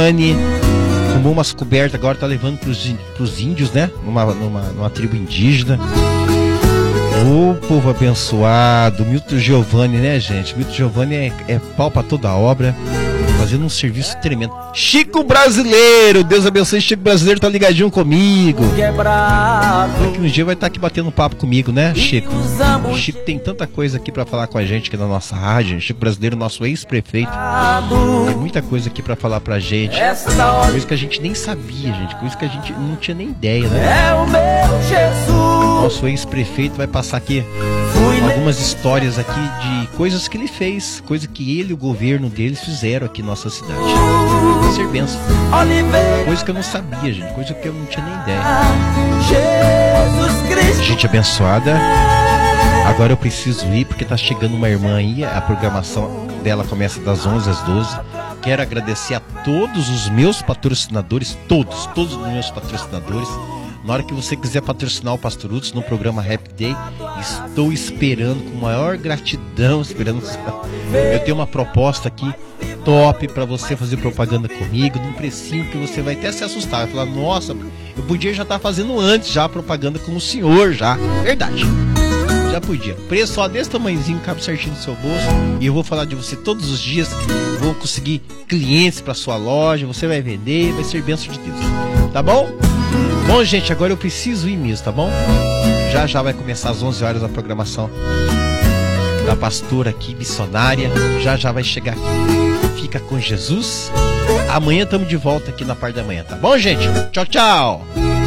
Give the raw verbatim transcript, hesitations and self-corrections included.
Giovanni. Tomou umas cobertas, agora tá levando pros, pros índios, né? Numa, numa, numa tribo indígena. Ô, povo abençoado. Milton Giovanni, né, gente? Milton Giovanni é, é pau pra toda a obra, fazendo um serviço tremendo. Chico Brasileiro, Deus abençoe. Chico Brasileiro tá ligadinho comigo. Daqui um dia vai estar aqui batendo um papo comigo, né, Chico? O Chico tem tanta coisa aqui pra falar com a gente aqui na nossa rádio. Chico Brasileiro, nosso ex-prefeito, tem muita coisa aqui pra falar pra gente. Coisa que a gente nem sabia, gente. Coisa que a gente não tinha nem ideia, né? Nosso ex-prefeito vai passar aqui algumas histórias aqui de coisas que ele fez, coisa que ele e o governo deles fizeram aqui na nossa cidade. Vai ser benção. Coisa que eu não sabia, gente, coisa que eu não tinha nem ideia. Gente abençoada. Agora eu preciso ir porque tá chegando uma irmã aí, a programação dela começa das onze às doze. Quero agradecer a todos os meus patrocinadores, todos, todos os meus patrocinadores. Na hora que você quiser patrocinar o Pastor Hudson no programa Happy Day, estou esperando com maior gratidão, esperando. Eu tenho uma proposta aqui top para você fazer propaganda comigo, num precinho que você vai até se assustar, vai falar, nossa, eu podia já estar fazendo antes já propaganda com o senhor já, verdade. Já podia. Preço só desse tamanhozinho, cabe certinho no seu bolso. E eu vou falar de você todos os dias. Vou conseguir clientes para sua loja. Você vai vender, vai ser bênção de Deus. Tá bom? Bom, gente, agora eu preciso ir mesmo, tá bom? Já já vai começar às onze horas a programação da pastora aqui, missionária. Já já vai chegar aqui. Fica com Jesus. Amanhã estamos de volta aqui na parte da manhã, tá bom, gente? Tchau, tchau!